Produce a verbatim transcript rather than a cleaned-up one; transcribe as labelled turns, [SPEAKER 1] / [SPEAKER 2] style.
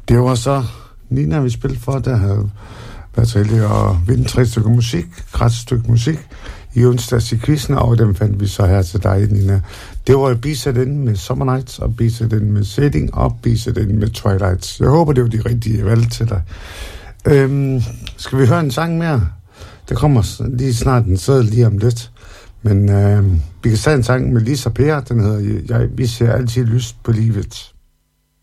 [SPEAKER 1] Det var så Nina, vi spillede for, der havde været så heldig at vinde tre stykker musik, gratis stykke musik, i onsdags i quizzen, og dem fandt vi så her til dig, Nina. Det var Be-Set In med Summer Nights, og Be-Set In med Setting, og Be-Set In med Twilights. Jeg håber, det var de rigtige valg til dig. Øhm, skal vi høre en sang mere? Der kommer lige snart en sæd lige om lidt. Men øhm, vi kan tage en sang med Lisa Per, den hedder Jeg, Vi ser altid lyst på livet.